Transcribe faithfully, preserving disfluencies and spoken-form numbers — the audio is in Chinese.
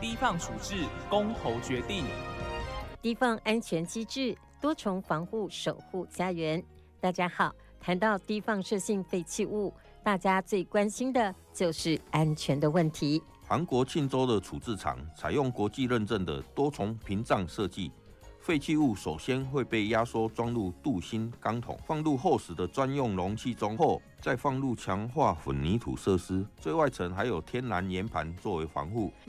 低放处置公投决定。 低放安全机制，多重防护守护家园。大家好，谈到低放射性废弃物，大家最关心的就是安全的问题。 韩国庆州的处置场采用国际认证的多重屏障设计，废弃物首先会被压缩装入镀锌钢桶，放入厚实的专用容器中后，再放入强化混凝土设施，最外层还有天然岩盘作为防护。